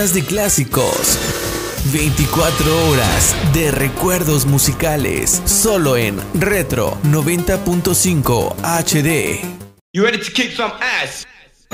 de clásicos. 24 horas de recuerdos musicales, solo en Retro 90.5 HD. You ready to kick some ass?